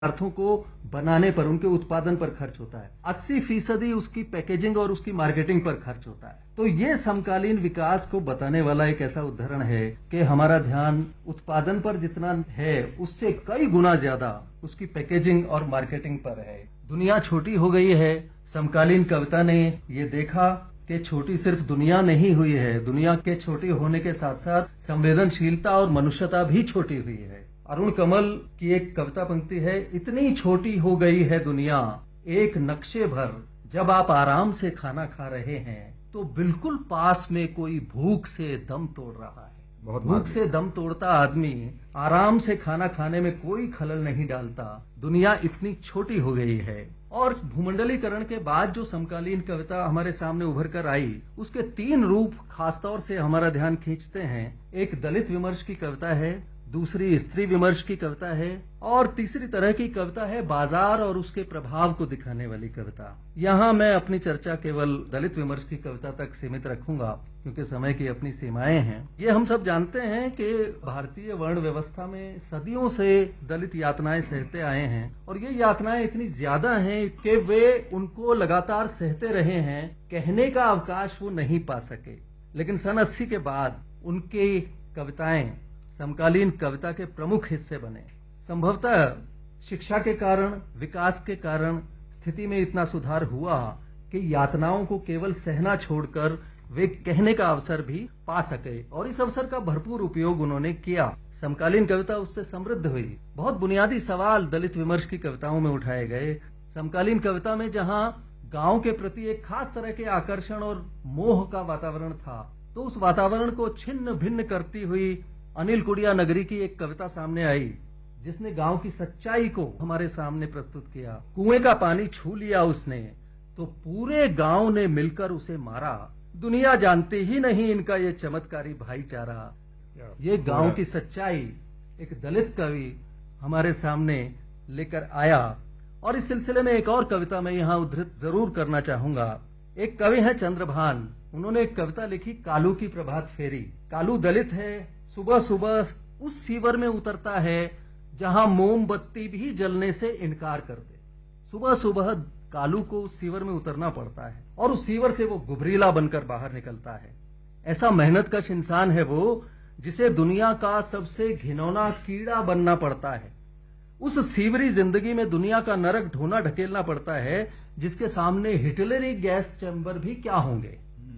पदार्थों को बनाने पर, उनके उत्पादन पर खर्च होता है। 80% उसकी पैकेजिंग और उसकी मार्केटिंग पर खर्च होता है। तो ये समकालीन विकास को बताने वाला एक ऐसा उदाहरण है कि हमारा ध्यान उत्पादन पर जितना है उससे कई गुना ज्यादा उसकी पैकेजिंग और मार्केटिंग पर है। दुनिया छोटी हो गई है। समकालीन कविता ने ये देखा कि छोटी सिर्फ दुनिया नहीं हुई है, दुनिया के छोटी होने के साथ साथ संवेदनशीलता और मनुष्यता भी छोटी हुई है। अरुण कमल की एक कविता पंक्ति है, इतनी छोटी हो गई है दुनिया एक नक्शे भर, जब आप आराम से खाना खा रहे हैं तो बिल्कुल पास में कोई भूख से दम तोड़ रहा है। भूख से दम तोड़ता आदमी आराम से खाना खाने में कोई खलल नहीं डालता। दुनिया इतनी छोटी हो गई है। और भूमंडलीकरण के बाद जो समकालीन कविता हमारे सामने उभर कर आई, उसके 3 रूप खासतौर से हमारा ध्यान खींचते हैं। एक दलित विमर्श की कविता है, दूसरी स्त्री विमर्श की कविता है, और तीसरी तरह की कविता है बाजार और उसके प्रभाव को दिखाने वाली कविता। यहाँ मैं अपनी चर्चा केवल दलित विमर्श की कविता तक सीमित रखूंगा क्योंकि समय की अपनी सीमाएं हैं। ये हम सब जानते हैं कि भारतीय वर्ण व्यवस्था में सदियों से दलित यातनाएं सहते आए हैं, और ये यातनाएं इतनी ज्यादा हैं कि वे उनको लगातार सहते रहे हैं। कहने का अवकाश वो नहीं पा सके। लेकिन सन 80 के बाद उनकी कविताएं समकालीन कविता के प्रमुख हिस्से बने। संभवतः शिक्षा के कारण, विकास के कारण स्थिति में इतना सुधार हुआ कि यातनाओं को केवल सहना छोड़कर वे कहने का अवसर भी पा सके, और इस अवसर का भरपूर उपयोग उन्होंने किया। समकालीन कविता उससे समृद्ध हुई। बहुत बुनियादी सवाल दलित विमर्श की कविताओं में उठाए गए। समकालीन कविता में जहां गांव के प्रति एक खास तरह के आकर्षण और मोह का वातावरण था, तो उस वातावरण को छिन्न भिन्न करती हुई अनिल कुड़िया नगरी की एक कविता सामने आई, जिसने गांव की सच्चाई को हमारे सामने प्रस्तुत किया। कुएं का पानी छू लिया उसने तो पूरे गांव ने मिलकर उसे मारा, दुनिया जानती ही नहीं इनका ये चमत्कारी भाईचारा। ये गांव की सच्चाई एक दलित कवि हमारे सामने लेकर आया। और इस सिलसिले में एक और कविता मैं यहाँ उद्धृत जरूर करना चाहूंगा। एक कवि है चंद्रभान, उन्होंने एक कविता लिखी कालू की प्रभात फेरी। कालू दलित है, सुबह सुबह उस सीवर में उतरता है जहां मोमबत्ती भी जलने से इनकार कर दे। सुबह सुबह कालू को उस सीवर में उतरना पड़ता है और उस सीवर से वो गुबरीला बनकर बाहर निकलता है। ऐसा मेहनतकश इंसान है वो, जिसे दुनिया का सबसे घिनौना कीड़ा बनना पड़ता है। उस सीवरी जिंदगी में दुनिया का नरक ढोना ढकेलना पड़ता है, जिसके सामने हिटलरी गैस चैम्बर भी क्या होंगे।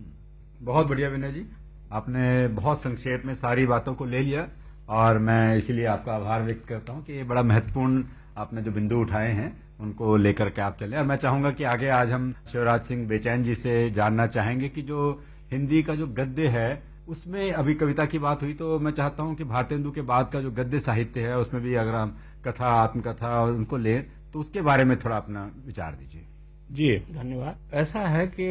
बहुत बढ़िया विनय जी, आपने बहुत संक्षेप में सारी बातों को ले लिया, और मैं इसीलिए आपका आभार व्यक्त करता हूं कि ये बड़ा महत्वपूर्ण आपने जो बिंदु उठाए हैं उनको लेकर के आप चले। और मैं चाहूंगा कि आगे आज हम शिवराज सिंह बेचैन जी से जानना चाहेंगे कि जो हिंदी का जो गद्य है उसमें अभी कविता की बात हुई, तो मैं चाहता हूं कि भारतेंदु के बाद का जो गद्य साहित्य है उसमें भी अगर हम कथा, आत्मकथा और उनको लें तो उसके बारे में थोड़ा अपना विचार दीजिए। जी धन्यवाद। ऐसा है कि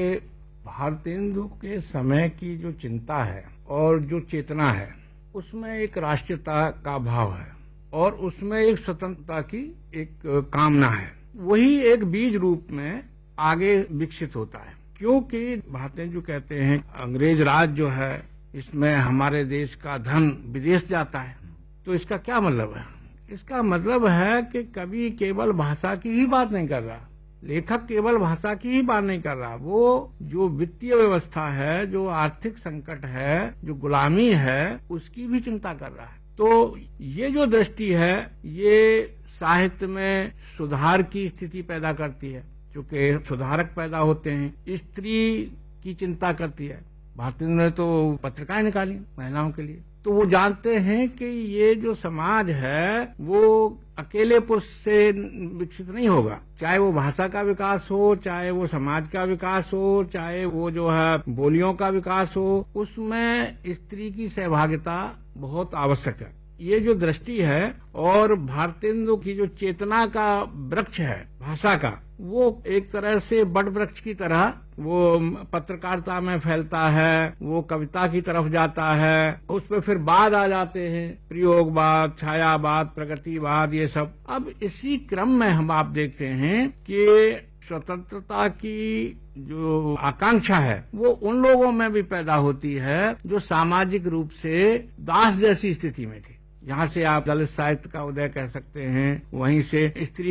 भारतेंदु के समय की जो चिंता है और जो चेतना है उसमें एक राष्ट्रीयता का भाव है और उसमें एक स्वतंत्रता की एक कामना है। वही एक बीज रूप में आगे विकसित होता है, क्योंकि भारतेंदु कहते हैं अंग्रेज राज जो है इसमें हमारे देश का धन विदेश जाता है। तो इसका क्या मतलब है? इसका मतलब है कि कवि केवल भाषा की ही बात नहीं कर रहा, लेखक केवल भाषा की ही बात नहीं कर रहा, वो जो वित्तीय व्यवस्था है, जो आर्थिक संकट है, जो गुलामी है, उसकी भी चिंता कर रहा है। तो ये जो दृष्टि है ये साहित्य में सुधार की स्थिति पैदा करती है, क्योंकि सुधारक पैदा होते हैं। स्त्री की चिंता करती है। भारतेंदु ने तो पत्रिकाएं निकाली महिलाओं के लिए। तो वो जानते हैं कि ये जो समाज है वो अकेले पुरुष से विकसित नहीं होगा, चाहे वो भाषा का विकास हो, चाहे वो समाज का विकास हो, चाहे वो जो है बोलियों का विकास हो, उसमें स्त्री की सहभागिता बहुत आवश्यक है। ये जो दृष्टि है और भारतेंदु की जो चेतना का वृक्ष है भाषा का, वो एक तरह से बड़ वृक्ष की तरह वो पत्रकारिता में फैलता है, वो कविता की तरफ जाता है, उसमें फिर बाद आ जाते हैं प्रयोगवाद, छायावाद, प्रगतिवाद, ये सब। अब इसी क्रम में हम आप देखते हैं कि स्वतंत्रता की जो आकांक्षा है वो उन लोगों में भी पैदा होती है जो सामाजिक रूप से दास जैसी स्थिति में थे। जहाँ से आप दलित साहित्य का उदय कह सकते हैं, वहीं से स्त्री